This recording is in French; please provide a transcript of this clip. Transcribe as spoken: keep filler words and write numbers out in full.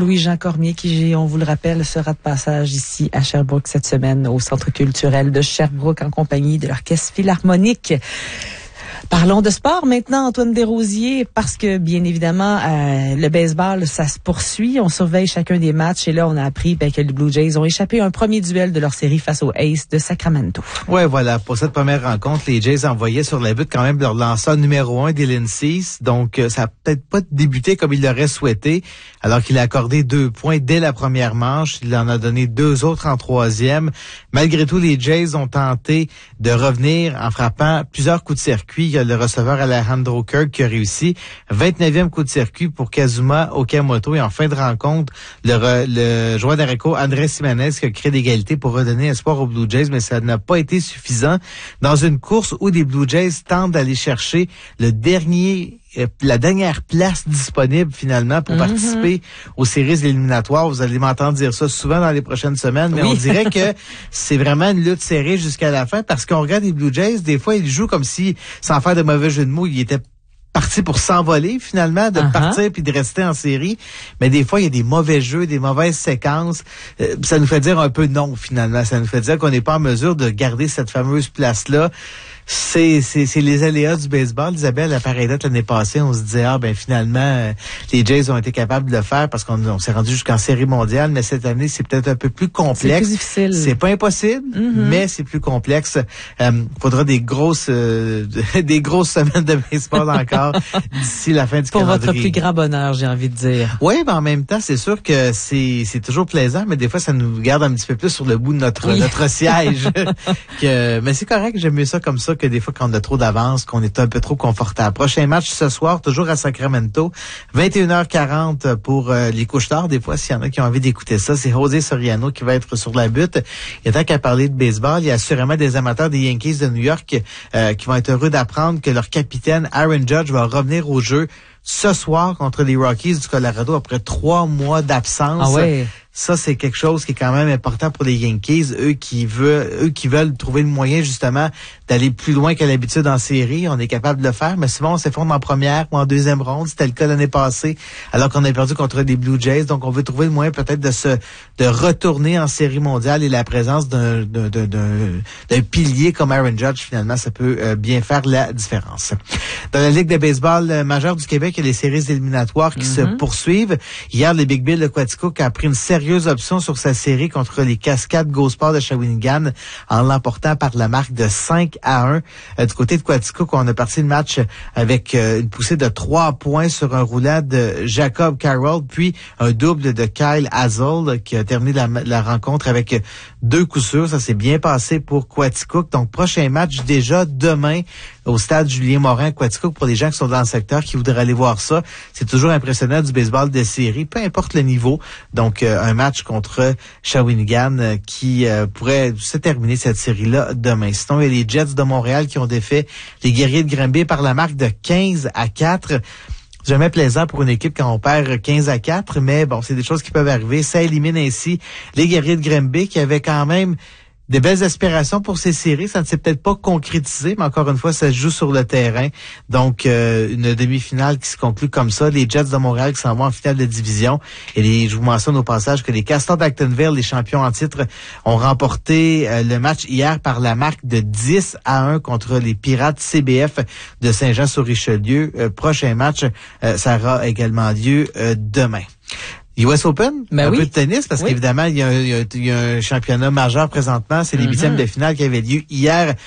Louis-Jean Cormier qui, on vous le rappelle, sera de passage ici à Sherbrooke cette semaine au Centre culturel de Sherbrooke en compagnie de l'Orchestre Philharmonique. Parlons de sport maintenant, Antoine Desrosiers, parce que, bien évidemment, euh, le baseball, ça se poursuit. On surveille chacun des matchs et là, on a appris ben, que les Blue Jays ont échappé à un premier duel de leur série face aux Aces de Sacramento. Ouais, voilà. Pour cette première rencontre, les Jays envoyaient sur la butte quand même leur lanceur numéro un, Dylan Cease. Donc, euh, ça a peut-être pas débuté comme il l'aurait souhaité, alors qu'il a accordé deux points dès la première manche. Il en a donné deux autres en troisième. Malgré tout, les Jays ont tenté de revenir en frappant plusieurs coups de circuit. Il y a le receveur Alejandro Kirk qui a réussi. vingt-neuvième coup de circuit pour Kazuma Okamoto. Et en fin de rencontre, le, re, le joueur d'Areco, Andrés Jiménez, qui a créé l'égalité pour redonner espoir aux Blue Jays, mais ça n'a pas été suffisant. Dans une course où des Blue Jays tentent d'aller chercher le dernier la dernière place disponible finalement pour mm-hmm. participer aux séries éliminatoires. Vous allez m'entendre dire ça souvent dans les prochaines semaines, mais oui. on dirait que c'est vraiment une lutte serrée jusqu'à la fin parce qu'on regarde les Blue Jays, des fois ils jouent comme si, sans faire de mauvais jeu de mots, ils étaient partis pour s'envoler finalement, de uh-huh. partir puis de rester en série. Mais des fois, il y a des mauvais jeux, des mauvaises séquences. Euh, ça nous fait dire un peu non finalement. Ça nous fait dire qu'on n'est pas en mesure de garder cette fameuse place-là. C'est, c'est, c'est les aléas du baseball. Isabelle, à pareille date l'année passée, on se disait, ah, ben, finalement, euh, les Jays ont été capables de le faire parce qu'on on s'est rendu jusqu'en série mondiale, mais cette année, c'est peut-être un peu plus complexe. C'est plus difficile. C'est pas impossible, mm-hmm. mais c'est plus complexe. Euh, faudra des grosses, euh, des grosses semaines de baseball encore d'ici la fin du Pour calendrier. Pour votre plus grand bonheur, j'ai envie de dire. Oui, mais en même temps, c'est sûr que c'est, c'est toujours plaisant, mais des fois, ça nous garde un petit peu plus sur le bout de notre, oui. notre siège. que, mais c'est correct, j'aime mieux ça comme ça que des fois quand on a trop d'avance, qu'on est un peu trop confortable. Prochain match ce soir, toujours à Sacramento, vingt et une heures quarante pour euh, les couche-tard. Des fois, s'il y en a qui ont envie d'écouter ça, c'est José Soriano qui va être sur la butte. Et tant qu'à parler de baseball, il y a assurément des amateurs des Yankees de New York euh, qui vont être heureux d'apprendre que leur capitaine Aaron Judge va revenir au jeu ce soir contre les Rockies du Colorado après trois mois d'absence. Ah ouais. Ça, c'est quelque chose qui est quand même important pour les Yankees, eux qui veulent, eux qui veulent trouver le moyen justement d'aller plus loin qu'à l'habitude en série. On est capable de le faire, mais souvent on s'effondre en première ou en deuxième ronde. C'était le cas l'année passée, alors qu'on a perdu contre des Blue Jays. Donc, on veut trouver le moyen peut-être de se, de retourner en série mondiale et la présence d'un, d'un, d'un, d'un pilier comme Aaron Judge, finalement, ça peut euh, bien faire la différence. Dans la Ligue de baseball majeure du Québec, il y a les séries éliminatoires qui mm-hmm. se poursuivent. Hier, les Big Bill de Quaticook a pris une sérieuse option sur sa série contre les Cascades Go Sport de Shawinigan en l'emportant par la marque de cinq à un. Euh, du côté de Quaticook, on a parti le match avec euh, une poussée de trois points sur un roulant de Jacob Carroll, puis un double de Kyle Hazel qui a terminé la, la rencontre avec deux coups sûrs. Ça s'est bien passé pour Quaticook. Donc, prochain match déjà demain au stade Julien-Morin à Quaticook pour les gens qui sont dans le secteur, qui voudraient aller voir ça. C'est toujours impressionnant du baseball de série, peu importe le niveau. Donc, euh, un match contre Shawinigan euh, qui euh, pourrait se terminer cette série-là demain. Sinon, il y a les Jets de Montréal qui ont défait les Guerriers de Granby par la marque de quinze à quatre. Jamais plaisant pour une équipe quand on perd quinze à quatre, mais bon, c'est des choses qui peuvent arriver. Ça élimine ainsi les Guerriers de Granby qui avaient quand même des belles aspirations pour ces séries. Ça ne s'est peut-être pas concrétisé, mais encore une fois, ça se joue sur le terrain. Donc, euh, une demi-finale qui se conclut comme ça. Les Jets de Montréal qui s'en vont en finale de division. Et les, je vous mentionne au passage que les Castors d'Actonville, les champions en titre, ont remporté euh, le match hier par la marque de dix à un contre les Pirates C B F de Saint-Jean-sur-Richelieu. Euh, prochain match, euh, ça aura également lieu euh, demain. U S Open, ben un oui. peu de tennis, parce oui. qu'évidemment, il y, a, il, y a, il y a un championnat majeur présentement. C'est les mm-hmm. huitièmes de finale qui avaient lieu hier